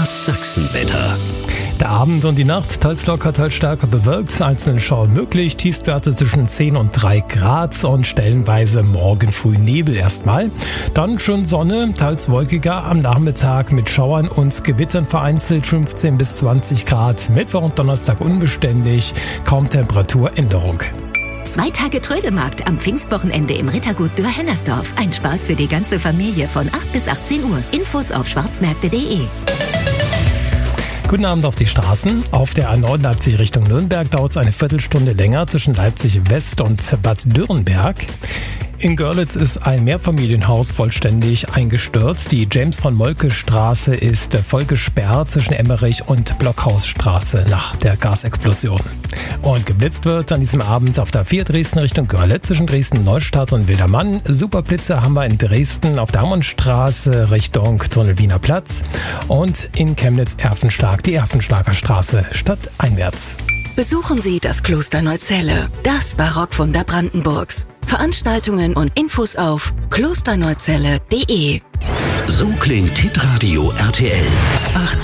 Das Sachsenwetter. Der Abend und die Nacht teils locker, teils stärker bewölkt, einzelne Schauer möglich, Tiefstwerte zwischen 10 und 3 Grad und stellenweise morgen früh Nebel erstmal. Dann schon Sonne, teils wolkiger am Nachmittag mit Schauern und Gewittern vereinzelt 15 bis 20 Grad. Mittwoch und Donnerstag unbeständig, kaum Temperaturänderung. 2 Tage Trödelmarkt am Pfingstwochenende im Rittergut Dürr-Hennersdorf. Ein Spaß für die ganze Familie von 8 bis 18 Uhr. Infos auf schwarzmärkte.de. Guten Abend auf die Straßen. Auf der A9 Leipzig Richtung Nürnberg dauert es eine Viertelstunde länger zwischen Leipzig West und Bad Dürrenberg. In Görlitz ist ein Mehrfamilienhaus vollständig eingestürzt. Die James-von-Moltke-Straße ist voll gesperrt zwischen Emmerich und Blockhausstraße nach der Gasexplosion. Und geblitzt wird an diesem Abend auf der 4 Dresden Richtung Görlitz zwischen Dresden-Neustadt und Wildermann. Superblitze haben wir in Dresden auf der Hammondstraße Richtung Tunnel Wiener Platz und in Chemnitz-Erfenschlag die Erfenschlager Straße stadteinwärts. Besuchen Sie das Kloster Neuzelle, das Barockwunder Brandenburgs. Veranstaltungen und Infos auf klosterneuzelle.de. So klingt Hitradio RTL.